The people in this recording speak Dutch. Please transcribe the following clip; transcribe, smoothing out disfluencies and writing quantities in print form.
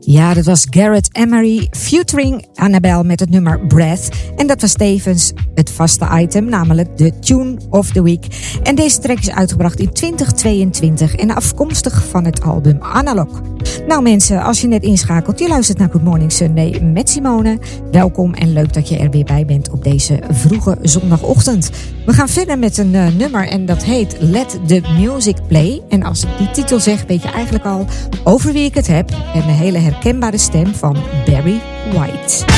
Ja, dat was Garrett Emery featuring Annabelle met het nummer Breath. En dat was tevens het vaste item, namelijk de Tune of the Week. En deze track is uitgebracht in 2022 en afkomstig van het album Analog. Nou mensen, als je net inschakelt, je luistert naar Good Morning Sunday met Simone. Welkom en leuk dat je er weer bij bent op deze vroege zondagochtend. We gaan verder met een nummer en dat heet Let the Music Play. En als ik die titel zeg, weet je eigenlijk al over wie ik het heb. En een hele herkenbare stem van Barry White.